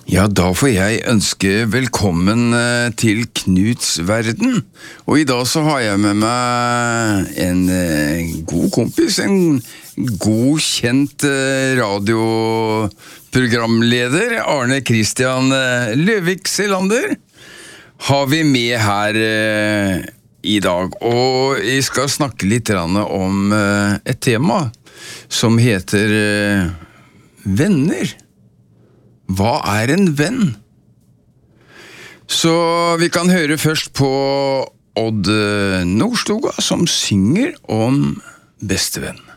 Ja, da får jeg ønske velkommen til Knuts verden. Og i dag så har jeg med meg en god kompis, en god kjent radioprogramleder, Arne Christian Løvik Selander, har vi med her i dag. Og jeg skal snakke litt om et tema som heter venner. Hva en venn? Så vi kan høre først på Odd Nordstoga som synger om bestevenn.